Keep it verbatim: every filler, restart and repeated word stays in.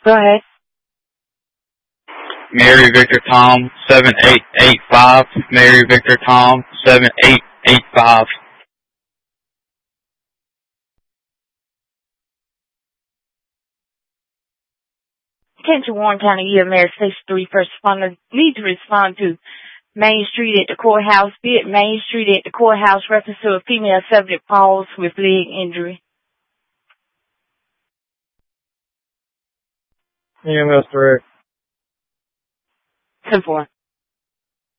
Go ahead. Mary Victor Tom seven eight eight five. Mary Victor Tom seven eight eight five. Attention Warren County, E M S Station three first responders need to respond to Main Street at the courthouse. Be at Main Street at the courthouse, reference to a female subject falls with leg injury. E M S direct. ten four.